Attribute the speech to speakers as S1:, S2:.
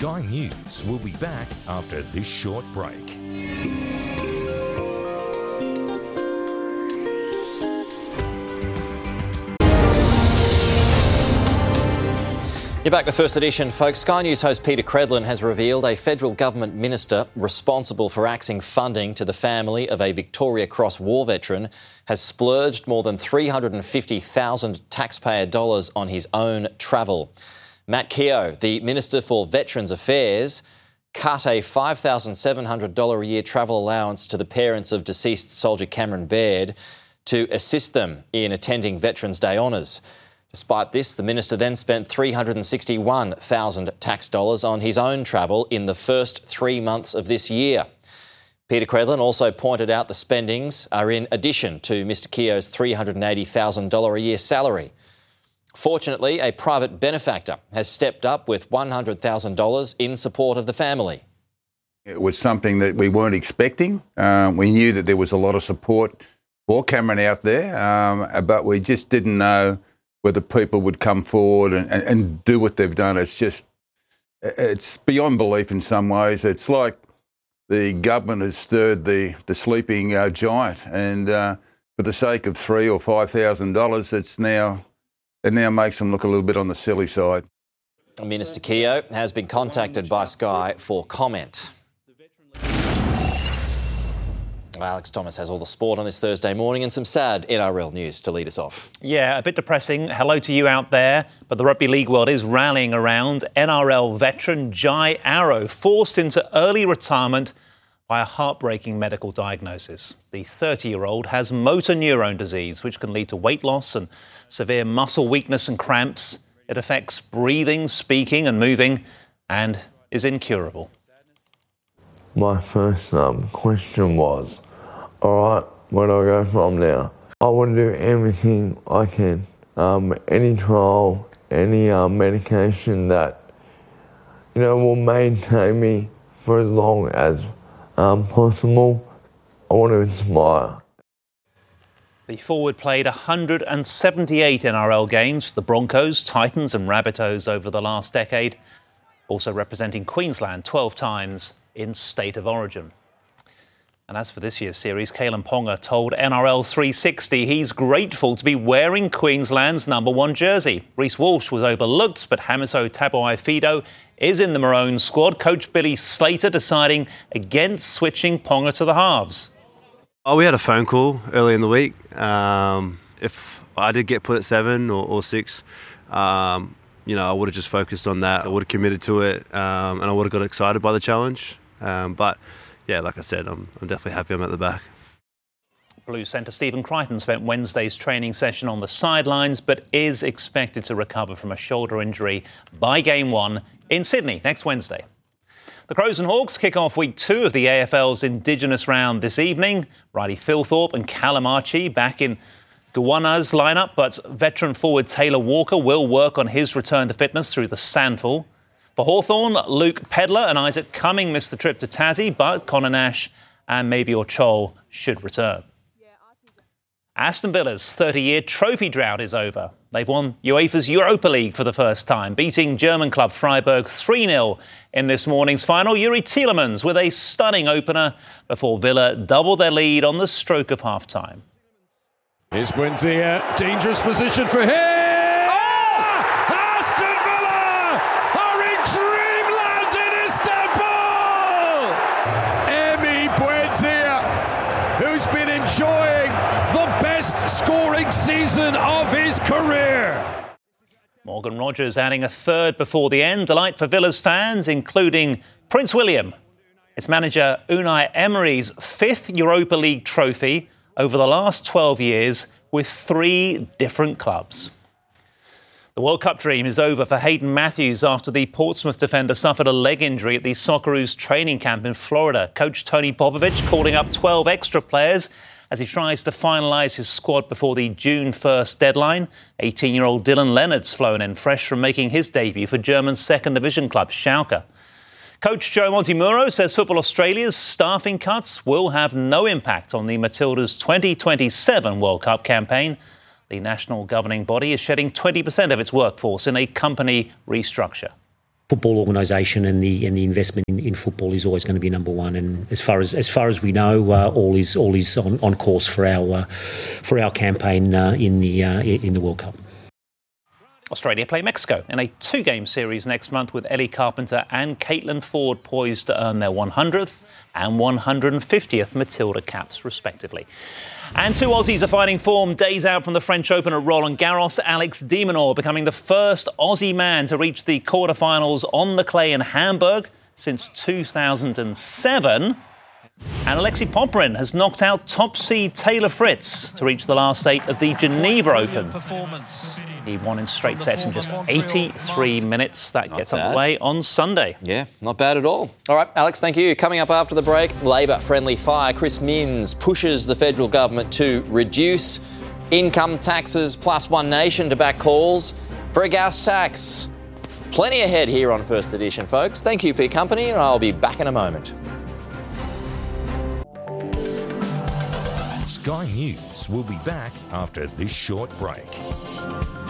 S1: Sky News will be back after this short break.
S2: You're back with First Edition, folks. Sky News host Peter Credlin has revealed a federal government minister responsible for axing funding to the family of a Victoria Cross war veteran has splurged more than $350,000 taxpayer dollars on his own travel. Matt Keogh, the Minister for Veterans Affairs, cut a $5,700 a year travel allowance to the parents of deceased soldier Cameron Baird to assist them in attending Veterans Day honours. Despite this, the minister then spent $361,000 tax dollars on his own travel in the first 3 months of this year. Peter Credlin also pointed out the spendings are in addition to Mr Keogh's $380,000 a year salary. Fortunately, a private benefactor has stepped up with $100,000 in support of the family.
S3: It was something that we weren't expecting. We knew that there was a lot of support for Cameron out there, but we just didn't know whether people would come forward and do what they've done. It's beyond belief in some ways. It's like the government has stirred the sleeping giant, and for the sake of $3,000 or $5,000, it now makes them look a little bit on the silly side.
S2: Minister Keogh has been contacted by Sky for comment. Alex Thomas has all the sport on this Thursday morning and some sad NRL news to lead us off.
S4: Yeah, a bit depressing. Hello to you out there. But the rugby league world is rallying around NRL veteran Jai Arrow, forced into early retirement by a heartbreaking medical diagnosis. The 30-year-old has motor neurone disease, which can lead to weight loss and severe muscle weakness and cramps. It affects breathing, speaking and moving and is incurable.
S5: My first question was, all right, where do I go from now? I want to do everything I can. Any trial, any medication that, will maintain me for as long as possible. I want to inspire.
S4: The forward played 178 NRL games for the Broncos, Titans and Rabbitohs over the last decade, also representing Queensland 12 times in State of Origin. And as for this year's series, Kalyn Ponga told NRL 360 he's grateful to be wearing Queensland's number 1 jersey. Reece Walsh was overlooked, but Hamiso Tabuai-Fidow is in the Maroon squad. Coach Billy Slater deciding against switching Ponga to the halves.
S6: We had a phone call early in the week. If I did get put at 7 or 6, I would have just focused on that. I would have committed to it, and I would have got excited by the challenge. But yeah, like I said, I'm definitely happy I'm at the back.
S4: Blues centre Stephen Crichton spent Wednesday's training session on the sidelines, but is expected to recover from a shoulder injury by Game 1 in Sydney next Wednesday. The Crows and Hawks kick off week 2 of the AFL's Indigenous round this evening. Riley Philthorpe and Callum Archie back in Goanna's lineup, but veteran forward Taylor Walker will work on his return to fitness through the Sandful. For Hawthorn, Luke Pedlar and Isaac Cumming missed the trip to Tassie, but Connor Nash and Mabior Chol should return. Aston Villa's 30-year trophy drought is over. They've won UEFA's Europa League for the first time, beating German club Freiburg 3-0 in this morning's final. Yuri Tielemans with a stunning opener before Villa doubled their lead on the stroke of half-time.
S7: Here's Buendia, dangerous position for him! Aston Villa are in dreamland in Istanbul! Emi Buendia, who's been enjoying the best scoring season of his career.
S4: Morgan Rogers adding a third before the end. Delight for Villa's fans, including Prince William. It's manager Unai Emery's 5th Europa League trophy over the last 12 years with 3 different clubs. The World Cup dream is over for Hayden Matthews after the Portsmouth defender suffered a leg injury at the Socceroos training camp in Florida. Coach Tony Popovich calling up 12 extra players as he tries to finalise his squad before the June 1st deadline. 18-year-old Dylan Leonard's flown in fresh from making his debut for German second division club Schalke. Coach Joe Montemuro says Football Australia's staffing cuts will have no impact on the Matildas' 2027 World Cup campaign. The national governing body is shedding 20% of its workforce in a company restructure.
S8: football organisation and the investment in football is always going to be number one. And as far as we know, all is on course for our campaign in the World Cup.
S4: Australia play Mexico in a 2-game series next month, with Ellie Carpenter and Caitlin Ford poised to earn their 100th and 150th Matilda caps, respectively. And 2 Aussies are finding form days out from the French Open at Roland Garros. Alex de Minaur becoming the first Aussie man to reach the quarterfinals on the clay in Hamburg since 2007. And Alexei Popyrin has knocked out top seed Taylor Fritz to reach the last 8 of the Geneva Open. He won in straight sets in just 83 minutes. That gets underway on Sunday.
S2: Yeah, not bad at all. All right, Alex, thank you. Coming up after the break, Labor-friendly fire. Chris Minns pushes the federal government to reduce income taxes, plus One Nation to back calls for a gas tax. Plenty ahead here on First Edition, folks. Thank you for your company, and I'll be back in a moment.
S1: Sky News will be back after this short break.